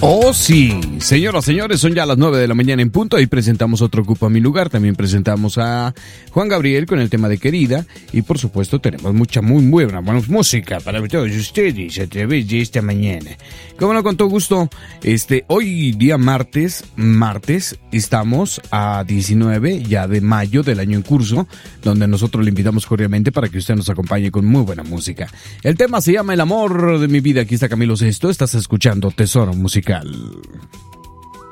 Oh sí, señoras, señores, son ya las 9 de la mañana en punto y presentamos otro Ocupa Mi Lugar. También presentamos a Juan Gabriel con el tema de Querida y por supuesto tenemos mucha muy buena música para todos ustedes a través de esta mañana. Como no, con todo gusto, hoy día martes, estamos a 19 ya de mayo del año en curso, donde nosotros le invitamos cordialmente para que usted nos acompañe con muy buena música. El tema se llama El amor de mi vida. Aquí está Camilo Sesto, estás escuchando Tesoro Musical.